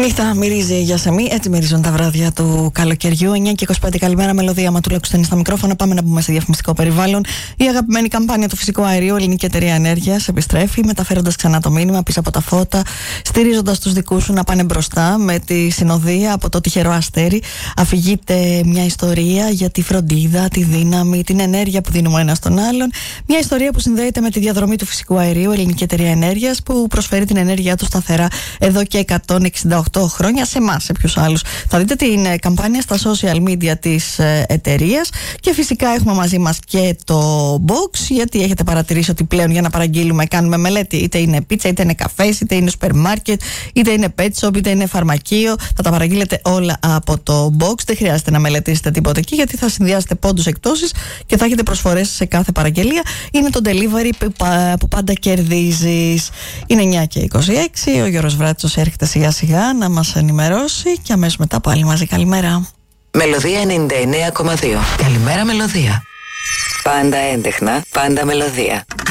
νύχτα μυρίζει για σεμί, έτσι μυρίζουν τα βράδια του καλοκαιριού. 9 και 25, καλημέρα, Μελωδία Ματούλα στενή στα μικρόφωνα. Πάμε να μπούμε σε διαφημιστικό περιβάλλον. Η αγαπημένη καμπάνια του φυσικού αερίου, Ελληνική Εταιρεία Ενέργειας, επιστρέφει, μεταφέροντας ξανά το μήνυμα πίσω από τα φώτα, στηρίζοντας τους δικούς σου να πάνε μπροστά με τη συνοδεία από το τυχερό αστέρι. Αφηγείται μια ιστορία για τη φροντίδα, τη δύναμη, την ενέργεια που δίνουμε ένα στον άλλον. Μια ιστορία που συνδέεται με τη διαδρομή του φυσικού αερίου, Ελληνική Εταιρεία Ενέργειας, που προσφέρει την ενέργειά του σταθερά εδώ και 168 χρόνια σε εμάς, σε ποιους άλλους. Θα δείτε την καμπάνια στα social media της εταιρείας και φυσικά έχουμε μαζί μας και το box, γιατί έχετε παρατηρήσει ότι πλέον για να παραγγείλουμε κάνουμε μελέτη, είτε είναι πίτσα, είτε είναι καφές, είτε είναι σούπερ μάρκετ, είτε είναι pet shop, είτε είναι φαρμακείο. Θα τα παραγγείλετε όλα από το box, δεν χρειάζεται να μελετήσετε τίποτα εκεί, γιατί θα συνδυάσετε πόντους εκτόσεις και θα έχετε προσφορές σε κάθε παραγγελία. Είναι το delivery που πάντα κερδίζεις. Είναι 9 και 26, ο Γιώργος Βράτσος έρχεται σιγά σιγά να μας ενημερώσει και αμέσως μετά πάλι μαζί. Καλημέρα. Μελωδία 99,2. Καλημέρα, Μελωδία. Πάντα έντεχνα, πάντα μελωδία.